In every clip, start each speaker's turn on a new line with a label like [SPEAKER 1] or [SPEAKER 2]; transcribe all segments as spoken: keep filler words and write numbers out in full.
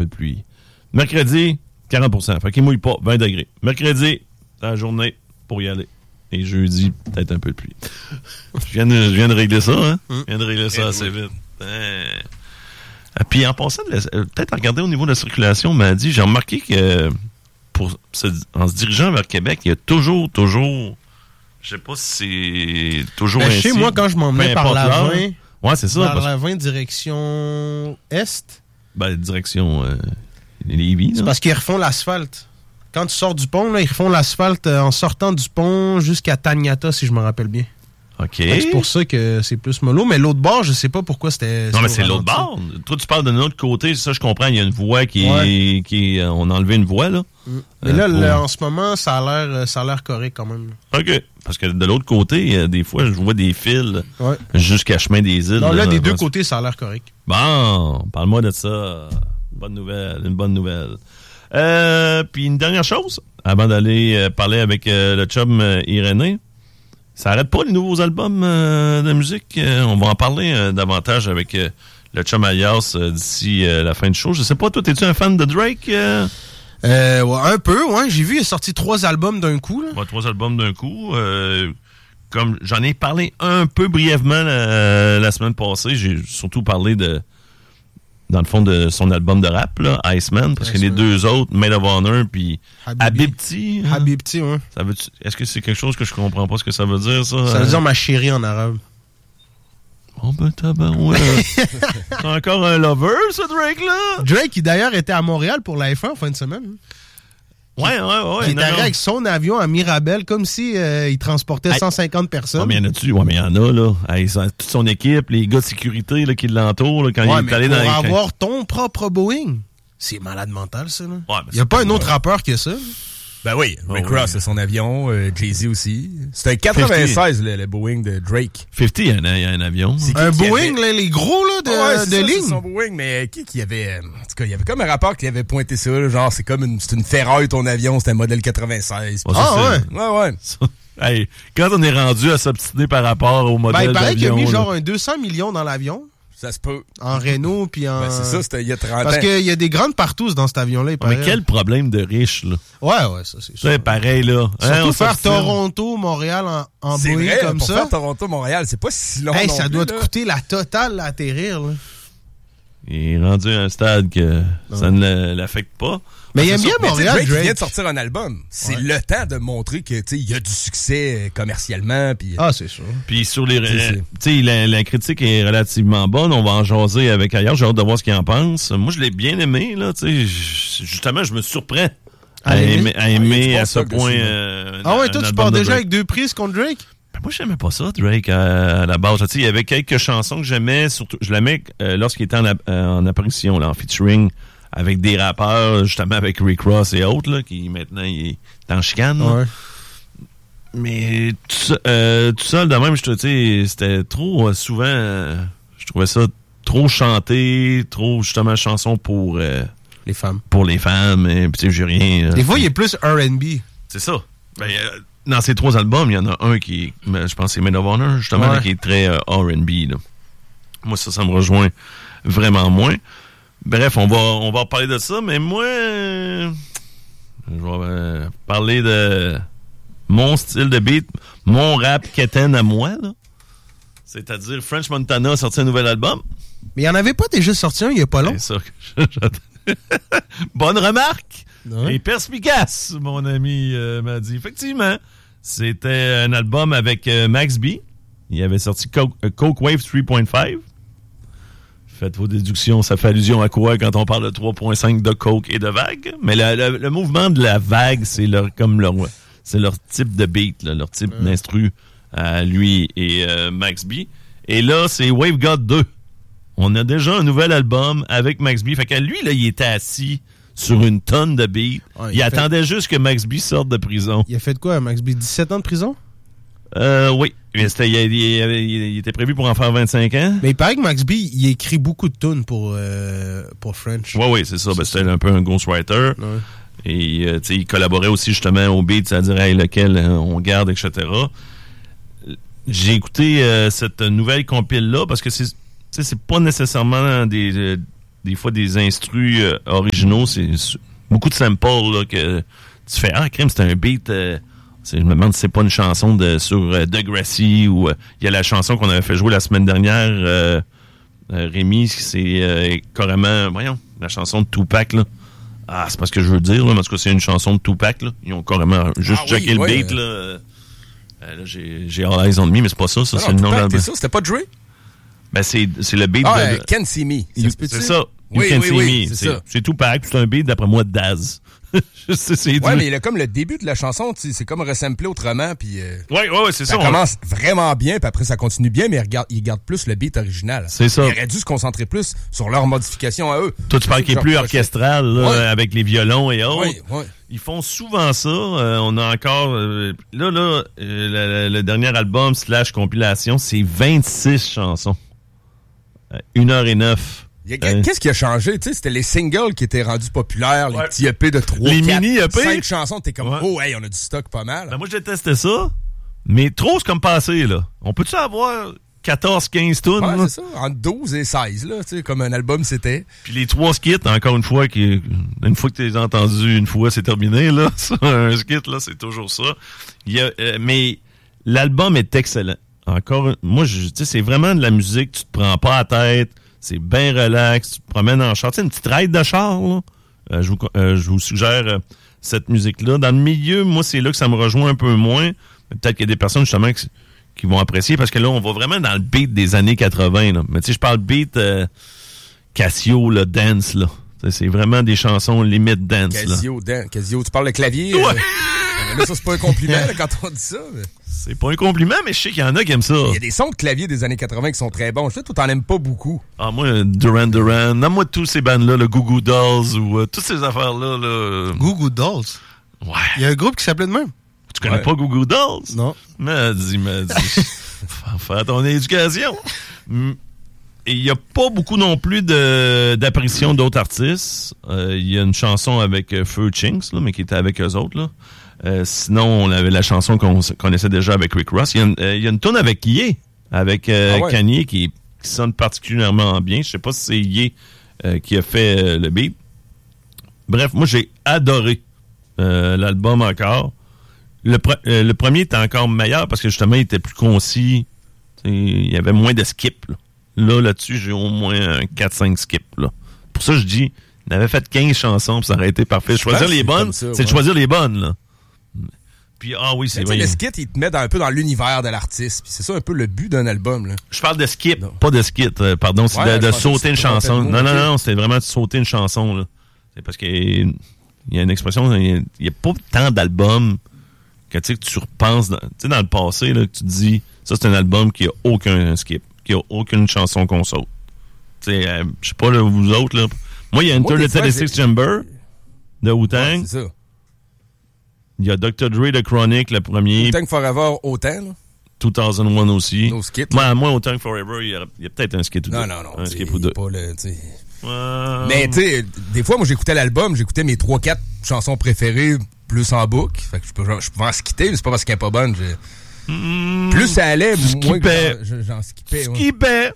[SPEAKER 1] peu de pluie. Mercredi, quarante pour cent. Fait qu'il mouille pas, vingt degrés. Mercredi, c'est la journée pour y aller. Et jeudi, peut-être un peu de pluie. je, viens de, je viens de régler ça, hein? Je viens de régler ça assez vite. Hein. Puis en passant, de la, peut-être en regardant au niveau de la circulation, m'a dit, j'ai remarqué que pour se, en se dirigeant vers Québec, il y a toujours, toujours, je sais pas si c'est toujours
[SPEAKER 2] ben,
[SPEAKER 1] ainsi.
[SPEAKER 2] Chez moi, quand je m'emmenais par la vingt,
[SPEAKER 1] ouais, c'est ça.
[SPEAKER 2] Par
[SPEAKER 1] parce...
[SPEAKER 2] la vingt, direction Est.
[SPEAKER 1] Ben, direction euh, Lévis.
[SPEAKER 2] C'est parce qu'ils refont l'asphalte. Quand tu sors du pont, là, ils refont l'asphalte en sortant du pont jusqu'à Taniata, si je me rappelle bien.
[SPEAKER 1] OK.
[SPEAKER 2] C'est pour ça que c'est plus mollo. Mais l'autre bord, je sais pas pourquoi c'était...
[SPEAKER 1] Non, mais c'est l'autre bord. Toi, tu parles de l'autre côté. Ça, je comprends. Il y a une voie qui
[SPEAKER 2] ouais.
[SPEAKER 1] est... Qui est on a enlevé une voie, là.
[SPEAKER 2] Mm. Mais là, euh, là pour... en ce moment, ça a l'air, ça a l'air correct quand même.
[SPEAKER 1] OK. Parce que de l'autre côté, des fois, je vois des fils
[SPEAKER 2] ouais.
[SPEAKER 1] jusqu'à Chemin des Îles.
[SPEAKER 2] Non, là,
[SPEAKER 1] là
[SPEAKER 2] des deux
[SPEAKER 1] pense...
[SPEAKER 2] côtés, ça a l'air correct.
[SPEAKER 1] Bon, parle-moi de ça. Bonne nouvelle, une bonne nouvelle. Euh, puis une dernière chose, avant d'aller euh, parler avec euh, le chum euh, Irénée, ça arrête pas les nouveaux albums euh, de musique. Euh, on va en parler euh, davantage avec euh, le chum Alias euh, d'ici euh, la fin du show. Je sais pas, toi, es-tu un fan de Drake? Euh?
[SPEAKER 2] Euh, ouais, un peu, ouais. J'ai vu, il a sorti trois albums d'un coup. Là.
[SPEAKER 1] Ouais, trois albums d'un coup. Euh, comme j'en ai parlé un peu brièvement la, la semaine passée, j'ai surtout parlé de dans le fond de son album de rap, là, Iceman, parce Iceman. que les deux autres, Maid of Honor puis Habibti.
[SPEAKER 2] Hein? Habibti, ouais.
[SPEAKER 1] Ça veut, est-ce que c'est quelque chose que je comprends pas ce que ça veut dire, ça?
[SPEAKER 2] Ça veut dire ma chérie en arabe.
[SPEAKER 1] Oh ben tabarouette. C'est encore un lover, ce Drake-là?
[SPEAKER 2] Drake, qui d'ailleurs était à Montréal pour la F un en fin de semaine.
[SPEAKER 1] Ouais, ouais, ouais.
[SPEAKER 2] Il est arrivé avec son avion à Mirabel, comme si euh, il transportait cent cinquante personnes.
[SPEAKER 1] Ouais, mais il y en a-tu? Ouais, mais il y en a, là. Hey, toute son équipe, les gars de sécurité là, qui l'entourent, là, quand
[SPEAKER 2] ouais,
[SPEAKER 1] il est allé
[SPEAKER 2] pour
[SPEAKER 1] dans les...
[SPEAKER 2] Pour avoir ton propre Boeing, c'est malade mental, ça, là.
[SPEAKER 1] Ouais,
[SPEAKER 2] il n'y a pas un autre rappeur que ça.
[SPEAKER 3] Ben oui, Rick oh, Ross, oui. c'est son avion, euh, Jay-Z aussi. C'était un quatre-vingt-seize, le, le Boeing de Drake.
[SPEAKER 1] cinquante, il y a un, il y a un avion.
[SPEAKER 2] Un Boeing, avait... les gros, là, de, oh, ouais, de
[SPEAKER 3] ça,
[SPEAKER 2] ligne.
[SPEAKER 3] C'est son Boeing, mais qui qui avait... En tout cas, il y avait comme un rapport qui avait pointé ça, là, genre, c'est comme une, c'est une ferraille, ton avion, c'était un modèle quatre-vingt-seize.
[SPEAKER 1] Oh,
[SPEAKER 3] ah
[SPEAKER 1] ouais?
[SPEAKER 3] Ouais, ouais.
[SPEAKER 1] Hey, quand on est rendu à s'obstiner par rapport au modèle
[SPEAKER 2] ben, il paraît
[SPEAKER 1] d'avion...
[SPEAKER 2] qu'il a mis
[SPEAKER 1] là.
[SPEAKER 2] genre un deux cents millions dans l'avion.
[SPEAKER 3] Ça se peut.
[SPEAKER 2] En Renault, puis en...
[SPEAKER 3] Ben, c'est ça, c'était il y a trente ans.
[SPEAKER 2] Parce qu'il y a des grandes partouzes dans cet avion-là, il paraît.
[SPEAKER 1] Mais quel problème de riche, là.
[SPEAKER 2] Ouais, ouais, ça, c'est sûr.
[SPEAKER 1] C'est pareil, là.
[SPEAKER 2] Surtout
[SPEAKER 1] hein,
[SPEAKER 2] faire Toronto, Montréal en, en
[SPEAKER 3] c'est
[SPEAKER 2] Boeing
[SPEAKER 3] vrai,
[SPEAKER 2] comme
[SPEAKER 3] pour
[SPEAKER 2] ça.
[SPEAKER 3] faire Toronto, Montréal, c'est pas si long
[SPEAKER 2] hey,
[SPEAKER 3] non
[SPEAKER 2] ça
[SPEAKER 3] plus,
[SPEAKER 2] doit
[SPEAKER 3] là.
[SPEAKER 2] te coûter la totale à atterrir, là.
[SPEAKER 1] Il est rendu à un stade que non. ça ne l'affecte pas.
[SPEAKER 2] Mais il aime bien Montréal,
[SPEAKER 3] Drake.
[SPEAKER 2] Drake
[SPEAKER 3] vient de sortir un album. C'est ouais. le temps de montrer que il y a du succès commercialement. Pis,
[SPEAKER 2] ah, c'est sûr.
[SPEAKER 1] Puis sur les, tu sais, la, la critique est relativement bonne. On va en jaser avec ailleurs. J'ai hâte de voir ce qu'il en pense. Moi, je l'ai bien aimé là. Tu sais, justement, je me surprends à, à aimer, à, aimer ah, à ce point. Euh,
[SPEAKER 2] ah ouais, toi, tu pars déjà avec deux prises contre Drake.
[SPEAKER 1] Ben moi, j'aimais pas ça, Drake, à, à la base. Tu sais, il y avait quelques chansons que j'aimais. Surtout, je l'aimais euh, lorsqu'il était en, euh, en apparition, là, en featuring. Avec des rappeurs, justement avec Rick Ross et autres, là, qui maintenant il est en chicane.
[SPEAKER 2] Ouais.
[SPEAKER 1] Mais tout, euh, tout seul de même, je te dis, c'était trop euh, souvent, euh, je trouvais ça trop chanté, trop justement chanson pour euh,
[SPEAKER 2] les femmes.
[SPEAKER 1] Pour les femmes, et puis tu sais, j'ai rien.
[SPEAKER 2] Des fois, il est plus R and B.
[SPEAKER 1] C'est ça. Ben, euh, dans ces trois albums, il y en a un qui, je pense, c'est Maid of Honor, justement, ouais. là, qui est très euh, R and B. Là. Moi, ça, ça me rejoint vraiment moins. Bref, on va on va parler de ça, mais moi, euh, je vais euh, parler de mon style de beat, mon rap quétaine à moi, là. C'est-à-dire French Montana a sorti un nouvel album.
[SPEAKER 2] Mais il n'y en avait pas déjà sorti un il n'y a pas long?
[SPEAKER 1] C'est ça que je... Bonne remarque!
[SPEAKER 2] Ouais.
[SPEAKER 1] Et perspicace, mon ami euh, m'a dit. Effectivement, c'était un album avec euh, Max B. Il avait sorti Coke, euh, Coke Wave trois point cinq. Faites vos déductions, ça fait allusion à quoi quand on parle de trois point cinq de coke et de vague? Mais le, le, le mouvement de la vague, c'est leur comme leur c'est leur type de beat, là, leur type mmh. d'instru à lui et euh, Max B. Et là, c'est Wave God deux. On a déjà un nouvel album avec Max B. Fait que lui, là, il était assis sur une tonne de beats. Ouais, il il attendait fait... juste que Max B sorte de prison.
[SPEAKER 2] Il a fait de quoi, Max B? dix-sept ans de prison?
[SPEAKER 1] Euh, oui. Il, il, il, il était prévu pour en faire vingt-cinq ans.
[SPEAKER 2] Mais il paraît que Max B, il écrit beaucoup de tunes pour, euh, pour French.
[SPEAKER 1] Oui, oui, c'est ça. C'est ben, c'était ça. Un peu un ghostwriter. Ouais. Et euh, il collaborait aussi justement au beat, c'est-à-dire hey, lequel hein, on garde, et cetera. J'ai écouté euh, cette nouvelle compile-là parce que c'est, c'est pas nécessairement des, des fois des instrus euh, originaux, c'est beaucoup de samples là, que tu fais « Ah, crème, c'est un beat... Euh, » Je me demande si c'est pas une chanson de sur euh, Degrassi ou il euh, y a la chanson qu'on avait fait jouer la semaine dernière, euh, euh, Rémi, c'est euh, carrément, voyons, la chanson de Tupac, là. Ah, c'est pas ce que je veux dire, là, parce que c'est une chanson de Tupac, là. Ils ont carrément juste
[SPEAKER 3] ah,
[SPEAKER 1] checké
[SPEAKER 3] oui,
[SPEAKER 1] le
[SPEAKER 3] ouais,
[SPEAKER 1] beat,
[SPEAKER 3] euh...
[SPEAKER 1] là. Euh, là, j'ai, j'ai All Eyes on Me, mais c'est pas ça, ça,
[SPEAKER 3] non,
[SPEAKER 1] c'est
[SPEAKER 3] non,
[SPEAKER 1] le nom de
[SPEAKER 3] l'album.
[SPEAKER 1] la...
[SPEAKER 3] ça, c'était pas Dre?
[SPEAKER 1] Ben, c'est, c'est le beat
[SPEAKER 3] ah,
[SPEAKER 1] de...
[SPEAKER 3] Uh, Can't See Me.
[SPEAKER 1] You,
[SPEAKER 3] ça
[SPEAKER 1] c'est ça. You
[SPEAKER 3] oui,
[SPEAKER 1] Can
[SPEAKER 3] oui,
[SPEAKER 1] See
[SPEAKER 3] oui,
[SPEAKER 1] Me.
[SPEAKER 3] c'est,
[SPEAKER 1] c'est,
[SPEAKER 3] ça.
[SPEAKER 1] c'est Tupac, c'est un beat, d'après moi, de Daz. Je sais, c'est
[SPEAKER 3] ouais,
[SPEAKER 1] du...
[SPEAKER 3] mais il a comme le début de la chanson, c'est comme ressemblé autrement, puis euh,
[SPEAKER 1] ouais, ouais, ouais, c'est ça.
[SPEAKER 3] Ça commence on... vraiment bien, puis après ça continue bien, mais il regarde, il garde plus le beat original.
[SPEAKER 1] C'est ça.
[SPEAKER 3] Il aurait dû se concentrer plus sur leurs modifications à eux.
[SPEAKER 1] Toi, tu parles qu'il est plus orchestral, là,
[SPEAKER 3] ouais.
[SPEAKER 1] avec les violons et autres.
[SPEAKER 3] Oui, oui.
[SPEAKER 1] Ils font souvent ça. Euh, on a encore... Euh, là, là, euh, le, le dernier album slash compilation, c'est vingt-six chansons. Euh, une heure et neuf.
[SPEAKER 3] Il y a, euh, qu'est-ce qui a changé? Tu sais, c'était les singles qui étaient rendus populaires, les ouais. petits E P de trois,
[SPEAKER 1] les
[SPEAKER 3] quatre,
[SPEAKER 1] mini E P.
[SPEAKER 3] cinq chansons. T'es comme,
[SPEAKER 1] ouais.
[SPEAKER 3] oh, hey, on a du stock pas mal.
[SPEAKER 1] Ben moi, j'ai testé ça, mais trop, c'est comme passé, là. On peut-tu avoir quatorze quinze tunes?
[SPEAKER 3] Ouais, c'est ça. Entre douze et seize, là, tu sais, comme un album, c'était.
[SPEAKER 1] Puis les trois skits, encore une fois, qui, une fois que tu les as entendus, une fois, c'est terminé, là. Un skit, là, c'est toujours ça. Il y a, euh, mais l'album est excellent. Encore, moi, je, tu sais, c'est vraiment de la musique, tu te prends pas à tête. C'est bien relax, tu te promènes en char. Tu sais, une petite ride de char, là. Euh, je, vous, euh, je vous suggère euh, cette musique-là. Dans le milieu, moi, c'est là que ça me rejoint un peu moins. Mais peut-être qu'il y a des personnes, justement, qui, qui vont apprécier, parce que là, on va vraiment dans le beat des années quatre-vingts, là. Mais tu sais, je parle beat euh, Casio, là, dance, là. T'sais, c'est vraiment des chansons limite dance,
[SPEAKER 3] Casio,
[SPEAKER 1] là.
[SPEAKER 3] Dan, Casio, tu parles de clavier?
[SPEAKER 1] Ouais!
[SPEAKER 3] Euh, là, ça, c'est pas un compliment, là, quand on dit ça. Mais...
[SPEAKER 1] C'est pas un compliment, mais je sais qu'il y en a qui aiment ça.
[SPEAKER 3] Il y a des sons de clavier des années quatre-vingts qui sont très bons. Je sais que toi, t'en aimes pas beaucoup.
[SPEAKER 1] Ah, moi, Duran Duran. Non, moi, tous ces bandes-là, le Goo Goo Dolls ou euh, toutes ces affaires-là. Là...
[SPEAKER 2] Goo Goo Dolls?
[SPEAKER 1] Ouais.
[SPEAKER 2] Il y a un groupe qui s'appelait de même.
[SPEAKER 1] Tu connais
[SPEAKER 3] ouais.
[SPEAKER 1] pas Goo Goo Dolls?
[SPEAKER 2] Non.
[SPEAKER 1] M'a dit, m'a dit. Faire ton éducation. Et il n'y a pas beaucoup non plus de, d'apparition d'autres artistes. Il euh, y a une chanson avec euh, Feu Chinks, là, mais qui était avec eux autres, là. Euh, sinon, on avait la chanson qu'on connaissait déjà avec Rick Ross. Il y a une, euh, y a une tonne avec Ye, avec euh, ah ouais. Kanye, qui, qui sonne particulièrement bien. Je sais pas si c'est Ye euh, qui a fait euh, le beat. Bref, moi, j'ai adoré euh, l'album encore. Le, pre- euh, le premier était encore meilleur parce que justement, il était plus concis. Il y avait moins de skips. Là, là là-dessus, j'ai au moins un quatre cinq skips. Là. Pour ça, je dis, il avait fait quinze chansons, puis ça aurait été parfait. Choisir les bonnes, ça, c'est ouais. de choisir les bonnes, là. Puis, ah oui, c'est vrai.
[SPEAKER 3] Le skit, il te met dans, un peu dans l'univers de l'artiste. Puis c'est ça un peu le but d'un album, là.
[SPEAKER 1] Je parle de skip, non. pas de skit. Euh, pardon, c'est ouais, de, de sauter une chanson. Non, non, non, c'était vraiment de sauter une chanson, là. C'est parce qu'il y a une expression, il n'y a, a pas tant d'albums que, tu sais, que tu repenses, tu sais, dans le passé, là, que tu te dis, ça, c'est un album qui a aucun skip, qui a aucune chanson qu'on saute. Tu sais, euh, je sais pas, là, vous autres, là. Moi, il y a Enter the thirty-six Chamber de Wu-Tang.
[SPEAKER 3] Ouais, c'est ça.
[SPEAKER 1] Il y a docteur Dre de Chronic, le premier.
[SPEAKER 3] Wu-Tang Forever, autant, là.
[SPEAKER 1] deux mille un aussi.
[SPEAKER 3] No skit.
[SPEAKER 1] Moi, moi, Wu-Tang Forever, il y a, il y a peut-être un skit ou deux.
[SPEAKER 3] Non, non, non.
[SPEAKER 1] Un skit ou deux.
[SPEAKER 3] Pas le, t'sais...
[SPEAKER 1] euh...
[SPEAKER 3] Mais, tu sais, des fois, moi, j'écoutais l'album, j'écoutais mes trois quatre chansons préférées plus en boucle. Fait que je peux, je pouvais en skitter, mais c'est pas parce qu'elle est pas bonne. Je... Mmh, plus ça allait, moins que j'en, j'en skippais.
[SPEAKER 1] Skippais. Ouais.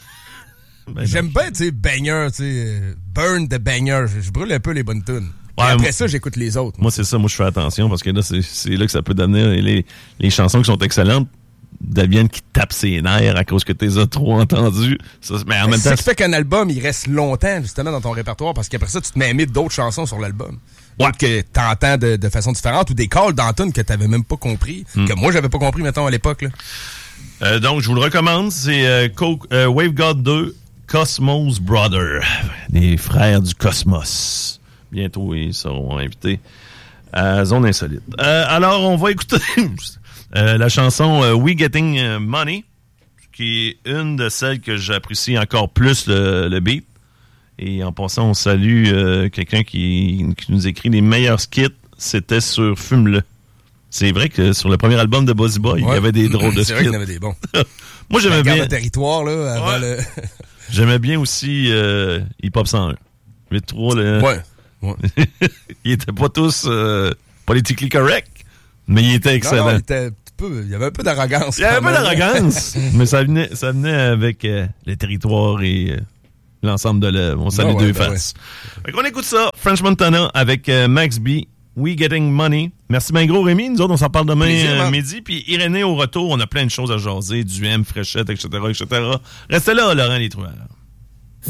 [SPEAKER 3] Ben J'aime bien, tu sais, banger, tu sais, burn the banger. Je, je brûle un peu les bonnes tunes. Ouais, après moi, ça, j'écoute les autres.
[SPEAKER 1] Moi, c'est ça. Moi, je fais attention parce que là, c'est, c'est là que ça peut devenir... Les, les chansons qui sont excellentes deviennent qui tapent ses nerfs à cause que tu les as trop entendues. Ça, mais en
[SPEAKER 3] mais
[SPEAKER 1] même
[SPEAKER 3] c'est
[SPEAKER 1] temps...
[SPEAKER 3] ce qui fait qu'un album, il reste longtemps, justement, dans ton répertoire parce qu'après ça, tu te mets à mettre d'autres chansons sur l'album. Ouais. Que t'entends de, de façon différente ou des calls d'Anton que t'avais même pas compris, mm. que moi, j'avais pas compris, mettons, à l'époque. Là.
[SPEAKER 1] Euh, donc, je vous le recommande. C'est euh, Co- euh, Waveguard deux, Cosmos Brother, les frères du cosmos. Bientôt, ils seront invités à Zone Insolite. Euh, alors, on va écouter euh, la chanson euh, We Getting Money, qui est une de celles que j'apprécie encore plus le, le beat. Et en passant, on salue euh, quelqu'un qui, qui nous écrit les meilleurs skits. C'était sur Fume-le. C'est vrai que sur le premier album de Buzzy Boy, ouais. il y avait des drôles de skits.
[SPEAKER 3] C'est vrai qu'il y en avait des bons.
[SPEAKER 1] Moi, j'aimais bien...
[SPEAKER 3] le territoire, là, avant
[SPEAKER 1] ouais.
[SPEAKER 3] le...
[SPEAKER 1] J'aimais bien aussi euh, Hip Hop cent un. huit trois, là.
[SPEAKER 3] Ouais. ouais.
[SPEAKER 1] Ils étaient pas tous euh, politically correct, mais ils étaient excellents.
[SPEAKER 3] Non, non, il, était un peu, il y avait un peu d'arrogance.
[SPEAKER 1] Il y avait un peu d'arrogance, mais ça venait, ça venait avec euh, le territoire et... Euh, l'ensemble de l'œuvre. On salue
[SPEAKER 3] ah ouais,
[SPEAKER 1] deux
[SPEAKER 3] ben
[SPEAKER 1] faces. Ouais. Fait qu'on écoute ça, French Montana avec euh, Max B, We Getting Money. Merci bien gros, Rémi. Nous autres, on s'en parle demain euh, midi. Puis Irénée, au retour, on a plein de choses à jaser, du M, Fréchette, et cetera, et cetera. Restez là, Laurent Les Truands.